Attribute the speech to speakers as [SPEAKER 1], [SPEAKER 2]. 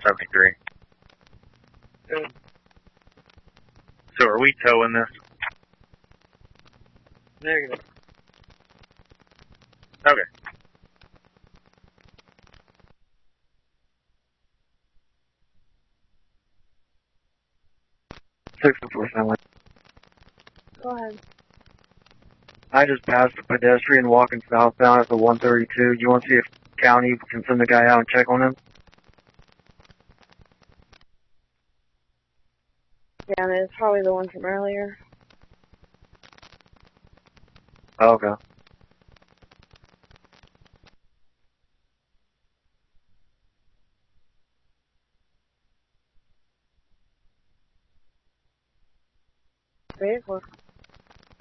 [SPEAKER 1] 73.
[SPEAKER 2] Good.
[SPEAKER 1] So are we towing this?
[SPEAKER 2] Negative.
[SPEAKER 1] Okay.
[SPEAKER 3] Six to 4 family.
[SPEAKER 4] Go ahead.
[SPEAKER 3] I just passed a pedestrian walking southbound at the 132. You want to see if county can send the guy out and check on him?
[SPEAKER 4] Yeah, and it's probably the one from earlier.
[SPEAKER 3] Oh, okay.
[SPEAKER 4] Vehicle.